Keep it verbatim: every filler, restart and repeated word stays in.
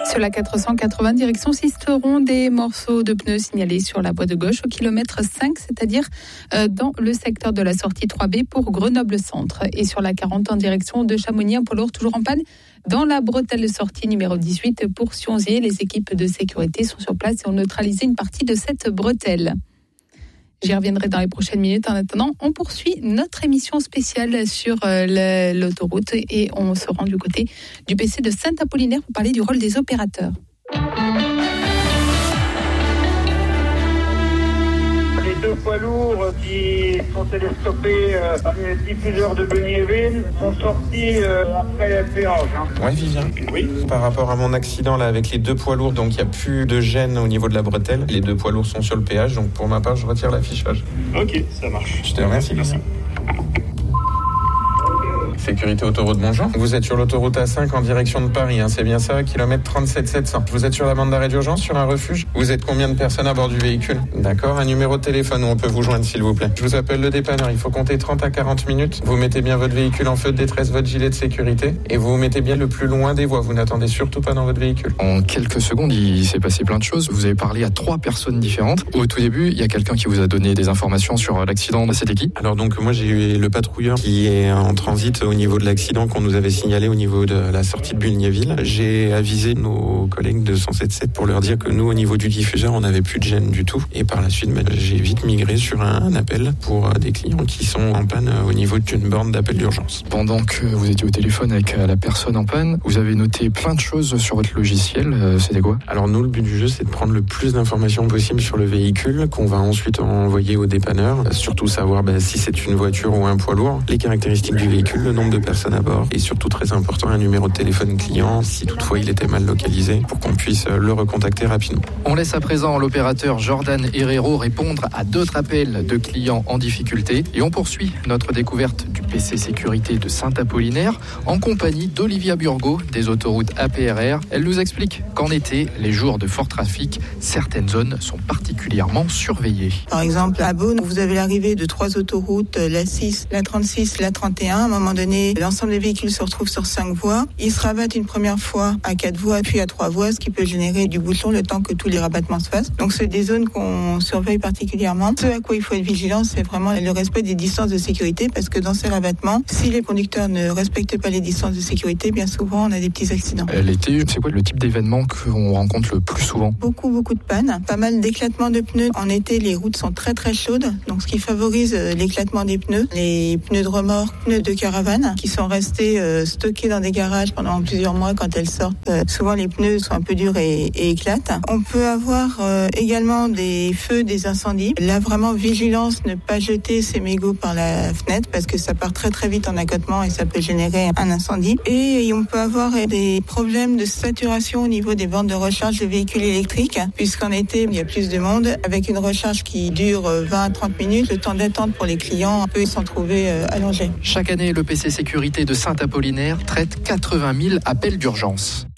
Sur la quatre cent quatre-vingts, direction Sisteron, des morceaux de pneus signalés sur la voie de gauche au kilomètre cinq, c'est-à-dire dans le secteur de la sortie trois B pour Grenoble-Centre. Et sur la quarante, en direction de Chamonix, un poids lourd toujours en panne dans la bretelle de sortie numéro dix-huit pour Sionzier. Les équipes de sécurité sont sur place et ont neutralisé une partie de cette bretelle. J'y reviendrai dans les prochaines minutes. En attendant, on poursuit notre émission spéciale sur euh, l'autoroute et on se rend du côté du P C de Saint-Apollinaire pour parler du rôle des opérateurs. Les deux poids lourds qui sont télescopés euh, par les diffuseurs de Benny-et-Ville sont sortis euh, après le péage. Hein. Ouais, Vivien. Oui. Par rapport à mon accident là avec les deux poids lourds, donc il n'y a plus de gêne au niveau de la bretelle. Les deux poids lourds sont sur le péage, donc pour ma part, je retire l'affichage. Ok, ça marche. Je te remercie, Vivien. Sécurité autoroute, bonjour. Vous êtes sur l'autoroute A cinq en direction de Paris, hein, c'est bien ça, kilomètre trente-sept sept cents. Vous êtes sur la bande d'arrêt d'urgence, sur un refuge. Vous êtes combien de personnes à bord du véhicule? D'accord, un numéro de téléphone où on peut vous joindre, s'il vous plaît. Je vous appelle le dépanneur, il faut compter trente à quarante minutes. Vous mettez bien votre véhicule en feu de détresse, votre gilet de sécurité, et vous vous mettez bien le plus loin des voies. Vous n'attendez surtout pas dans votre véhicule. En quelques secondes, il s'est passé plein de choses. Vous avez parlé à trois personnes différentes. Au tout début, il y a quelqu'un qui vous a donné des informations sur l'accident. C'était qui? Alors donc, moi j'ai eu le patrouilleur qui est en transit au niveau de l'accident qu'on nous avait signalé au niveau de la sortie de Bulgnéville. J'ai avisé nos collègues de cent sept sept pour leur dire que nous, au niveau du diffuseur, on n'avait plus de gêne du tout. Et par la suite, bah, j'ai vite migré sur un, un appel pour des clients qui sont en panne au niveau d'une borne d'appel d'urgence. Pendant que vous étiez au téléphone avec la personne en panne, vous avez noté plein de choses sur votre logiciel. C'était quoi? Alors nous, le but du jeu, c'est de prendre le plus d'informations possible sur le véhicule qu'on va ensuite envoyer au dépanneur. Surtout savoir bah, si c'est une voiture ou un poids lourd, les caractéristiques du véhicule, le nombre de personnes à bord. Et surtout, très important, un numéro de téléphone client, si toutefois il était mal localisé, pour qu'on puisse le recontacter rapidement. On laisse à présent l'opérateur Jordan Herrero répondre à d'autres appels de clients en difficulté. Et on poursuit notre découverte du P C sécurité de Saint-Apollinaire en compagnie d'Olivia Burgot des autoroutes A P R R. Elle nous explique qu'en été, les jours de fort trafic, certaines zones sont particulièrement surveillées. Par exemple, à Beaune, vous avez l'arrivée de trois autoroutes, la six, la trente-six, la trente et un. À un moment donné, l'ensemble des véhicules se retrouvent sur cinq voies. Ils se rabattent une première fois à quatre voies, puis à trois voies, ce qui peut générer du bouchon le temps que tous les rabattements se fassent. Donc, c'est des zones qu'on surveille particulièrement. Ce à quoi il faut être vigilant, c'est vraiment le respect des distances de sécurité, parce que dans ces rabattements, si les conducteurs ne respectent pas les distances de sécurité, bien souvent, on a des petits accidents. L'été, c'est quoi le type d'événement qu'on rencontre le plus souvent? Beaucoup, beaucoup de pannes. Pas mal d'éclatements de pneus. En été, les routes sont très, très chaudes. Donc, ce qui favorise l'éclatement des pneus. Les pneus de remorque, pneus de caravane, qui sont restés euh, stockés dans des garages pendant plusieurs mois quand elles sortent. Euh, souvent, les pneus sont un peu durs et, et éclatent. On peut avoir euh, également des feux, des incendies. Là, vraiment, vigilance, ne pas jeter ses mégots par la fenêtre parce que ça part très, très vite en accotement et ça peut générer un incendie. Et on peut avoir des problèmes de saturation au niveau des bornes de recharge de véhicules électriques, puisqu'en été, il y a plus de monde. Avec une recharge qui dure vingt à trente minutes, le temps d'attente pour les clients peut s'en trouver euh, allongé. Chaque année, le P C sécurité de Saint-Apollinaire traite quatre-vingt mille appels d'urgence.